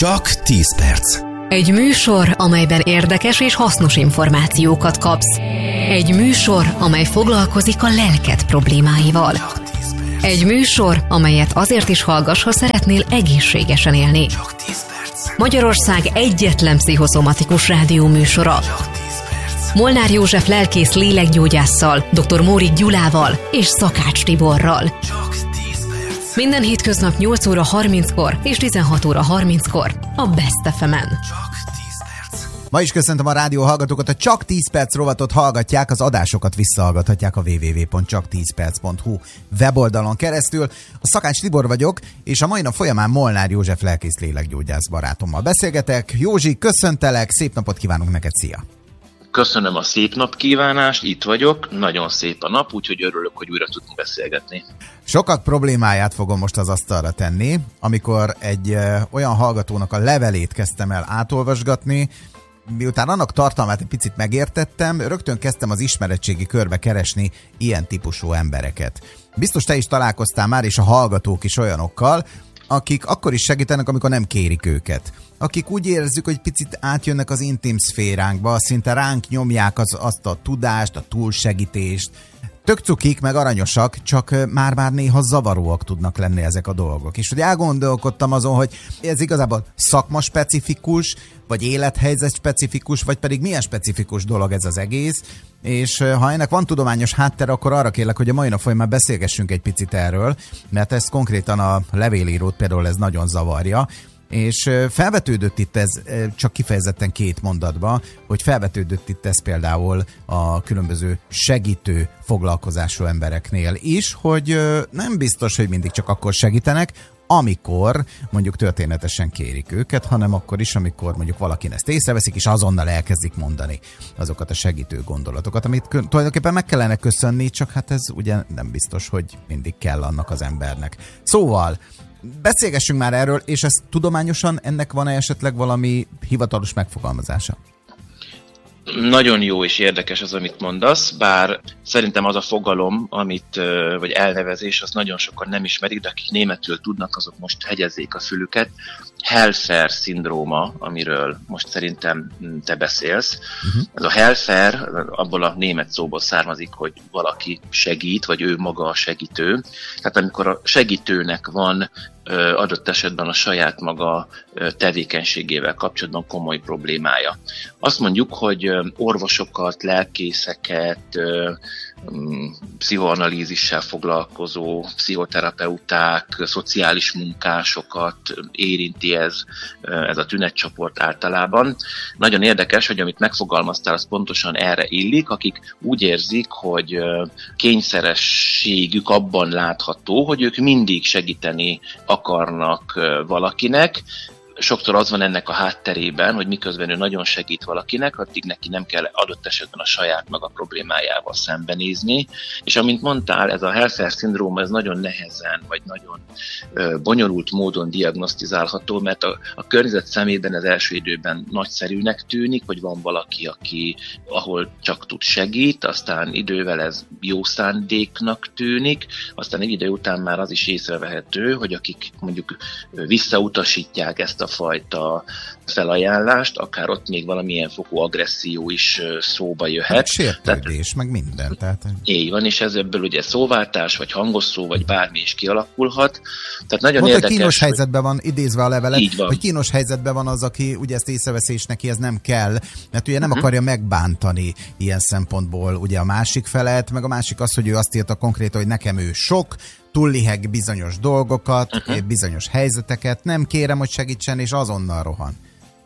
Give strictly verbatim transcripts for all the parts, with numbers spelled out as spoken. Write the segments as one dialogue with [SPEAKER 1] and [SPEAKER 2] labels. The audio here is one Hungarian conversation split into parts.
[SPEAKER 1] Csak tíz perc.
[SPEAKER 2] Egy műsor, amelyben érdekes és hasznos információkat kapsz. Egy műsor, amely foglalkozik a lelked problémáival. Egy műsor, amelyet azért is hallgass, ha szeretnél egészségesen élni. Magyarország egyetlen pszichoszomatikus rádió műsora. Molnár József lelkész lélekgyógyásszal, dr. Mórik Gyulával és Szakács Tiborral. Minden hétköznap nyolc óra harminckor és tizenhat óra harminckor a Best ef emen.
[SPEAKER 3] Ma is köszöntöm a rádió hallgatókat, a Csak tíz perc rovatot hallgatják, az adásokat visszahallgathatják a double-u double-u double-u pont csak tíz perc pont hu weboldalon keresztül. A Szakács Tibor vagyok, és a mai nap folyamán Molnár József lelkész lélekgyógyász barátommal beszélgetek. Józsi, köszöntelek, szép napot kívánunk neked, szia!
[SPEAKER 4] Köszönöm a szép nap kívánást, itt vagyok, nagyon szép a nap, úgyhogy örülök, hogy újra tudunk beszélgetni.
[SPEAKER 3] Sokak problémáját fogom most az asztalra tenni, amikor egy ö, olyan hallgatónak a levelét kezdtem el átolvasgatni, miután annak tartalmát egy picit megértettem, rögtön kezdtem az ismeretségi körbe keresni ilyen típusú embereket. Biztos te is találkoztál már, és a hallgatók is olyanokkal, akik akkor is segítenek, amikor nem kérik őket. Akik úgy érezzük, hogy picit átjönnek az intim szféránkba, szinte ránk nyomják az, azt a tudást, a túlsegítést. Tök cukik, meg aranyosak, csak már-már néha zavaróak tudnak lenni ezek a dolgok. És hogy elgondolkodtam azon, hogy ez igazából szakma-specifikus, vagy élethelyzet-specifikus, vagy pedig milyen specifikus dolog ez az egész. És ha ennek van tudományos háttere, akkor arra kérlek, hogy a mai nap folyamán beszélgessünk egy picit erről, mert ez konkrétan a levélírót például ez nagyon zavarja. És felvetődött itt ez, csak kifejezetten két mondatba, hogy felvetődött itt ez például a különböző segítő foglalkozású embereknél is, hogy nem biztos, hogy mindig csak akkor segítenek, amikor mondjuk történetesen kérik őket, hanem akkor is, amikor mondjuk valakin ezt észreveszik, és azonnal elkezdik mondani azokat a segítő gondolatokat, amit tulajdonképpen meg kellene köszönni, csak hát ez ugye nem biztos, hogy mindig kell annak az embernek. Szóval beszélgessünk már erről, és ez tudományosan ennek van-e esetleg valami hivatalos megfogalmazása?
[SPEAKER 4] Nagyon jó és érdekes az, amit mondasz, bár szerintem az a fogalom, amit, vagy elnevezés, azt nagyon sokan nem ismerik, de akik németül tudnak, azok most hegyezzék a fülüket. Helfer-szindróma, amiről most szerintem te beszélsz. Uh-huh. Ez a Helfer abból a német szóból származik, hogy valaki segít, vagy ő maga a segítő. Tehát amikor a segítőnek van adott esetben a saját maga tevékenységével kapcsolatban komoly problémája. Azt mondjuk, hogy orvosokat, lelkészeket, pszichoanalízissel foglalkozó pszichoterapeuták, szociális munkásokat érinti ez, ez a tünetcsoport általában. Nagyon érdekes, hogy amit megfogalmaztál, az pontosan erre illik, akik úgy érzik, hogy kényszerességük abban látható, hogy ők mindig segíteni akarnak valakinek. Sokszor az van ennek a hátterében, hogy miközben ő nagyon segít valakinek, addig neki nem kell adott esetben a saját maga problémájával szembenézni. És amint mondtál, ez a Helfer-szindróma, ez nagyon nehezen, vagy nagyon ö, bonyolult módon diagnosztizálható, mert a, a környezet szemében az első időben nagyszerűnek tűnik, hogy van valaki, aki ahol csak tud segít, aztán idővel ez jó szándéknak tűnik, aztán egy idő után már az is észrevehető, hogy akik mondjuk visszautasítják ezt a fajta felajánlást, akár ott még valamilyen fokú agresszió is szóba jöhet.
[SPEAKER 3] Sértődés, meg minden. Tehát...
[SPEAKER 4] Így van, és ez ebből ugye szóváltás, vagy hangos szó, vagy bármi is kialakulhat. Tehát nagyon
[SPEAKER 3] Mondta,
[SPEAKER 4] érdekes,
[SPEAKER 3] kínos helyzetben van, idézve a levelet,
[SPEAKER 4] van.
[SPEAKER 3] hogy kínos helyzetben van az, aki ugye ezt észreveszi, és neki ez nem kell, mert ugye nem uh-huh. akarja megbántani ilyen szempontból ugye a másik felet, meg a másik az, hogy ő azt írta konkrétan, hogy nekem ő sok, túlliheg bizonyos dolgokat, uh-huh. bizonyos helyzeteket, nem kérem, hogy segítsen, és azonnal rohan.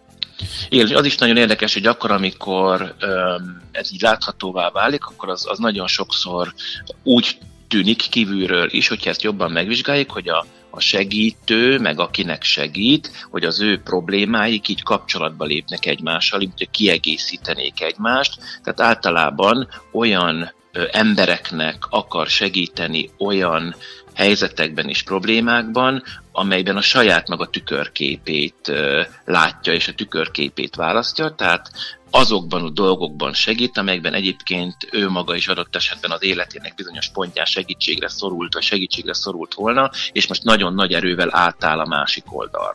[SPEAKER 4] Igen, az is nagyon érdekes, hogy akkor, amikor öm, ez így láthatóvá válik, akkor az, az nagyon sokszor úgy tűnik kívülről is, hogyha ezt jobban megvizsgáljuk, hogy a, a segítő, meg akinek segít, hogy az ő problémáik így kapcsolatba lépnek egymással, így hogy kiegészítenék egymást. Tehát általában olyan ö, embereknek akar segíteni olyan helyzetekben és problémákban, amelyben a saját maga tükörképét uh, látja, és a tükörképét választja, tehát azokban a dolgokban segít, amelyekben egyébként ő maga is adott esetben az életének bizonyos pontján segítségre szorult, vagy segítségre szorult volna, és most nagyon nagy erővel átáll a másik oldalra.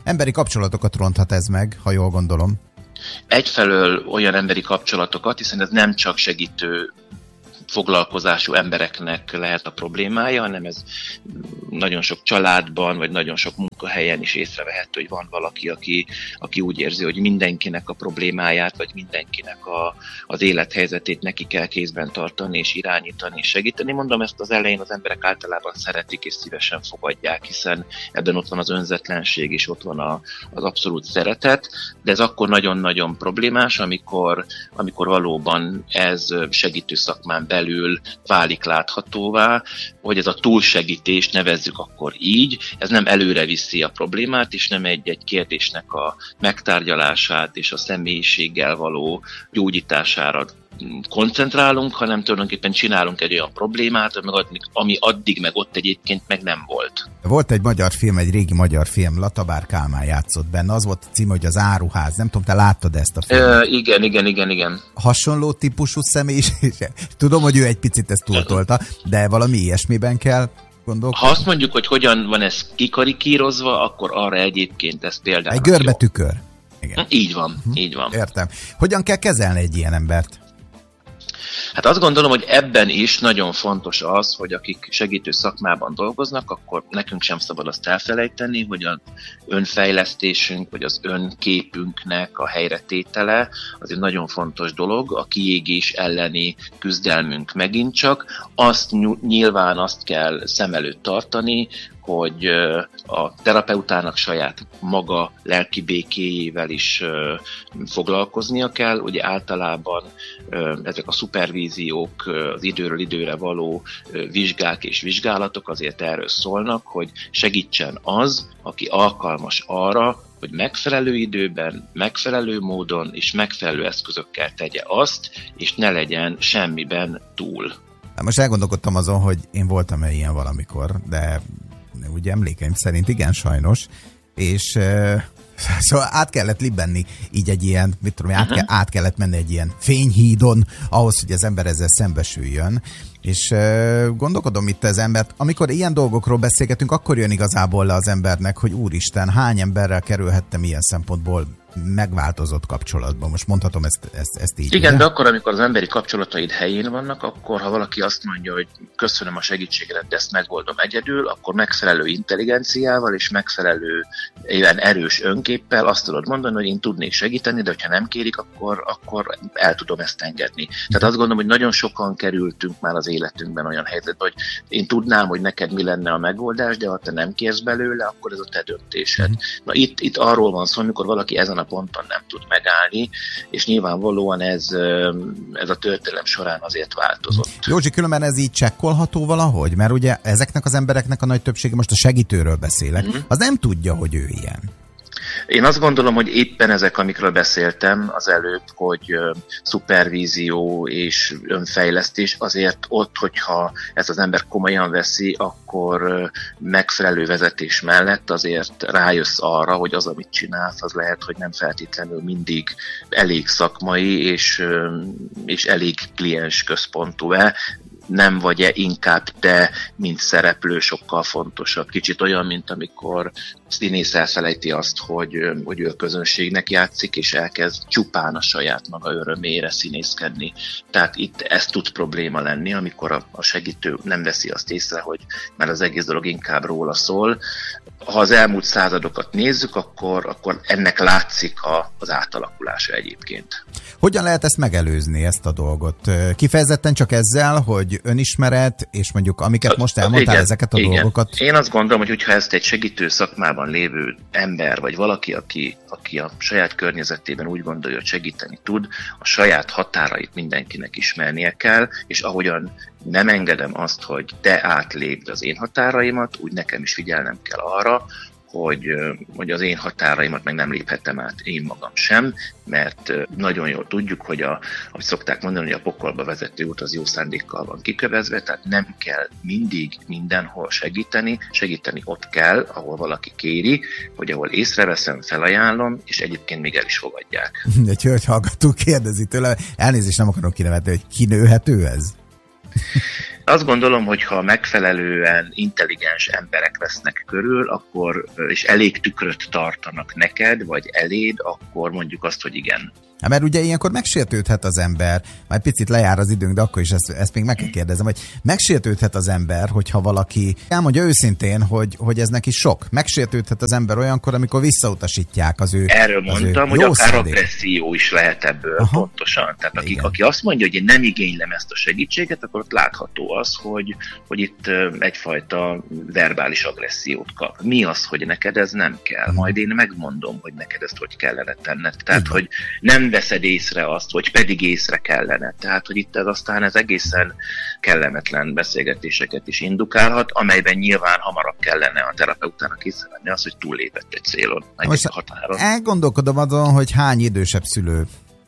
[SPEAKER 3] Emberi kapcsolatokat ronthat ez meg, ha jól gondolom.
[SPEAKER 4] Egyfelől olyan emberi kapcsolatokat, hiszen ez nem csak segítő foglalkozású embereknek lehet a problémája, hanem ez nagyon sok családban, vagy nagyon sok munkahelyen is észrevehető, hogy van valaki, aki, aki úgy érzi, hogy mindenkinek a problémáját, vagy mindenkinek a, az élethelyzetét neki kell kézben tartani, és irányítani, és segíteni. Mondom, ezt az elején az emberek általában szeretik, és szívesen fogadják, hiszen ebben ott van az önzetlenség, és ott van a, az abszolút szeretet, de ez akkor nagyon-nagyon problémás, amikor, amikor valóban ez segítő szakmán belül válik láthatóvá, hogy ez a túlsegítés, nevezzük akkor így, ez nem előre viszi a problémát, és nem egy-egy kérdésnek a megtárgyalását és a személyiséggel való gyógyítására koncentrálunk, hanem tulajdonképpen csinálunk egy olyan problémát, ami addig meg ott egyébként meg nem volt.
[SPEAKER 3] Volt egy magyar film, egy régi magyar film, Latabár Kálmán játszott benne, az volt a címe, hogy Az áruház. Nem tudom, te láttad ezt a filmet?
[SPEAKER 4] Ö, igen, igen, igen, igen.
[SPEAKER 3] Hasonló típusú személyiség. Tudom, hogy ő egy picit ezt túltolta, de valami ilyesmiben kell gondolkodni.
[SPEAKER 4] Ha azt mondjuk, hogy hogyan van ez kikarikírozva, akkor arra egyébként ez például.
[SPEAKER 3] Egy görbe tükör.
[SPEAKER 4] Igen. Így van, hm. így van.
[SPEAKER 3] Értem. Hogyan kell kezelni egy ilyen embert?
[SPEAKER 4] Hát azt gondolom, hogy ebben is nagyon fontos az, hogy akik segítő szakmában dolgoznak, akkor nekünk sem szabad azt elfelejteni, hogy az önfejlesztésünk, vagy az önképünknek a helyretétele az egy nagyon fontos dolog, a kiégés elleni küzdelmünk megint csak. Azt nyilván azt kell szem előtt tartani, hogy a terapeutának saját maga lelki békéjével is foglalkoznia kell. Ugye általában ezek a szupervíziók, az időről időre való vizsgák és vizsgálatok azért erről szólnak, hogy segítsen az, aki alkalmas arra, hogy megfelelő időben, megfelelő módon és megfelelő eszközökkel tegye azt, és ne legyen semmiben túl.
[SPEAKER 3] Most elgondolkodtam azon, hogy én voltam-e ilyen valamikor, de ugye emlékeim szerint igen, sajnos, és uh, szóval át kellett libbenni így egy ilyen, mit tudom, át, ke- át kellett menni egy ilyen fényhídon ahhoz, hogy az ember ezzel szembesüljön, és uh, gondolkodom itt az embert, amikor ilyen dolgokról beszélgetünk, akkor jön igazából le az embernek, hogy úristen, hány emberrel kerülhettem ilyen szempontból megváltozott kapcsolatban. Most mondhatom ezt, ezt, ezt így.
[SPEAKER 4] Igen, de akkor, amikor az emberi kapcsolataid helyén vannak, akkor ha valaki azt mondja, hogy köszönöm a segítségedet, de ezt megoldom egyedül, akkor megfelelő intelligenciával és megfelelő ilyen erős önképpel azt tudod mondani, hogy én tudnék segíteni, de hogyha nem kérik, akkor, akkor el tudom ezt engedni. Tehát azt gondolom, hogy nagyon sokan kerültünk már az életünkben olyan helyzetbe, hogy én tudnám, hogy neked mi lenne a megoldás, de ha te nem kérsz belőle, akkor ez a te döntésed. Mm. Na itt, itt arról van szó, amikor valaki ezen a ponton nem tud megállni, és nyilvánvalóan ez, ez a történelem során azért változott.
[SPEAKER 3] Józsi, különben ez így csekkolható valahogy? Mert ugye ezeknek az embereknek a nagy többsége, most a segítőről beszélek, mm-hmm. az nem tudja, hogy ő ilyen.
[SPEAKER 4] Én azt gondolom, hogy éppen ezek, amikről beszéltem az előbb, hogy uh, szupervízió és önfejlesztés, azért ott, hogyha ezt az ember komolyan veszi, akkor uh, megfelelő vezetés mellett azért rájössz arra, hogy az, amit csinálsz, az lehet, hogy nem feltétlenül mindig elég szakmai és, uh, és elég kliens központú-e. Nem vagy-e inkább te, mint szereplő, sokkal fontosabb. Kicsit olyan, mint amikor színész elfelejti azt, hogy, hogy ő a közönségnek játszik, és elkezd csupán a saját maga örömére színészkedni. Tehát itt ez tud probléma lenni, amikor a, a segítő nem veszi azt észre, hogy már az egész dolog inkább róla szól. Ha az elmúlt századokat nézzük, akkor, akkor ennek látszik a, az átalakulása egyébként.
[SPEAKER 3] Hogyan lehet ezt megelőzni, ezt a dolgot? Kifejezetten csak ezzel, hogy önismeret, és mondjuk amiket most elmondtál, igen, ezeket a igen. dolgokat?
[SPEAKER 4] Én azt gondolom, hogy ha ezt egy segítő szakmában lévő ember, vagy valaki, aki, aki a saját környezetében úgy gondolja, hogy segíteni tud, a saját határait mindenkinek ismernie kell, és ahogyan nem engedem azt, hogy te átlépd az én határaimat, úgy nekem is figyelnem kell arra, hogy, hogy az én határaimat meg nem léphetem át én magam sem, mert nagyon jól tudjuk, hogy a, ahogy szokták mondani, hogy a pokolba vezető út az jó szándékkal van kikövezve, tehát nem kell mindig mindenhol segíteni, segíteni ott kell, ahol valaki kéri, hogy ahol észreveszem, felajánlom, és egyébként még el is fogadják.
[SPEAKER 3] Egy hölgyhallgató kérdezi tőle, elnézést, nem akarom kinevetni, hogy kinőhető ez?
[SPEAKER 4] Azt gondolom, hogy ha megfelelően intelligens emberek lesznek körül, akkor, és elég tükröt tartanak neked, vagy eléd, akkor mondjuk azt, hogy igen.
[SPEAKER 3] Hát mert ugye ilyenkor megsértődhet az ember, már picit lejár az időnk, de akkor is ezt, ezt még meg kell kérdezem, hogy megsértődhet az ember, hogyha valaki elmondja őszintén, hogy, hogy ez neki sok. Megsértődhet az ember olyankor, amikor visszautasítják az ő
[SPEAKER 4] Erről mondtam, hogy akár
[SPEAKER 3] szándék.
[SPEAKER 4] Agresszió is lehet ebből. Aha. Pontosan. Tehát aki, aki azt mondja, hogy én nem igénylem ezt a segítséget, akkor ott látható az, hogy, hogy itt egyfajta verbális agressziót kap. Mi az, hogy neked ez nem kell? Aha. Majd én megmondom, hogy neked ezt hogy kellene tenned. Tehát, igen. hogy nem veszed észre azt, hogy pedig észre kellene. Tehát, hogy itt ez aztán ez egészen kellemetlen beszélgetéseket is indukálhat, amelyben nyilván hamarabb kellene a terapeutának észrevenni az, hogy túllépett egy célon, egy
[SPEAKER 3] most
[SPEAKER 4] határon.
[SPEAKER 3] Elgondolkodom azon, hogy hány idősebb szülő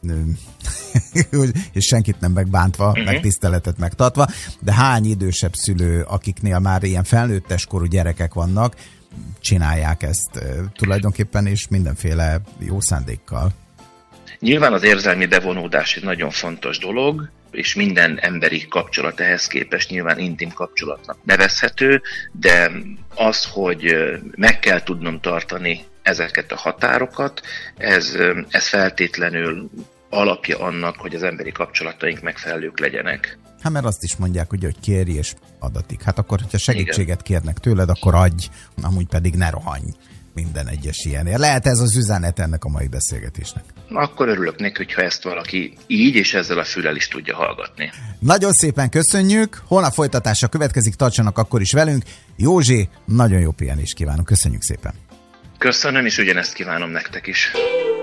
[SPEAKER 3] és senkit nem megbántva, uh-huh. meg tiszteletet megtartva, de hány idősebb szülő, akiknél már ilyen felnőttes korú gyerekek vannak, csinálják ezt tulajdonképpen és mindenféle jó szándékkal.
[SPEAKER 4] Nyilván az érzelmi bevonódás egy nagyon fontos dolog, és minden emberi kapcsolat ehhez képest nyilván intim kapcsolatnak nevezhető, de az, hogy meg kell tudnom tartani ezeket a határokat, ez, ez feltétlenül alapja annak, hogy az emberi kapcsolataink megfelelők legyenek.
[SPEAKER 3] Hát mert azt is mondják, ugye, hogy kérj és adatik. Hát akkor, hogyha segítséget kérnek tőled, akkor adj, amúgy pedig ne rohanj minden egyes ilyenért. Lehet ez az üzenet ennek a mai beszélgetésnek.
[SPEAKER 4] Akkor örülök neki, hogyha ezt valaki így és ezzel a füllel is tudja hallgatni.
[SPEAKER 3] Nagyon szépen köszönjük, holnap folytatása következik, tartsanak akkor is velünk. Józsi, nagyon jó pihenést kívánok, köszönjük szépen.
[SPEAKER 4] Köszönöm, és ugyanezt kívánom nektek is.